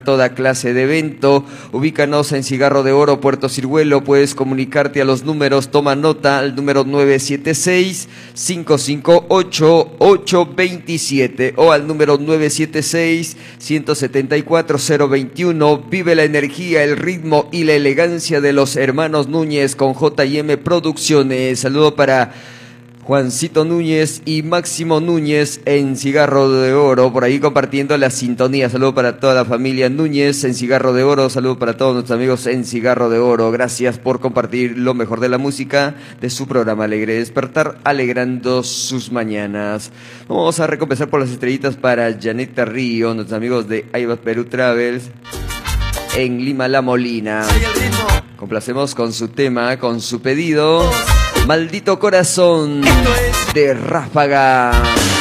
toda clase de evento. Ubícanos en Cigarro de Oro, Puerto Ciruelo. Puedes comunicarte a los números, toma nota, al número 976-558-827 o al número 976-174-021. Vive la energía, el ritmo y la elegancia de los hermanos Núñez con J&M Producciones. Saludo para Juancito Núñez y Máximo Núñez en Cigarro de Oro, por ahí compartiendo la sintonía. Saludo para toda la familia Núñez en Cigarro de Oro. Saludo para todos nuestros amigos en Cigarro de Oro. Gracias por compartir lo mejor de la música de su programa Alegre Despertar, alegrando sus mañanas. Vamos a recompensar por las estrellitas para Janeta Río, nuestros amigos de Aivas Perú Travels en Lima La Molina. Complacemos con su tema, con su pedido. Maldito Corazón de Ráfaga.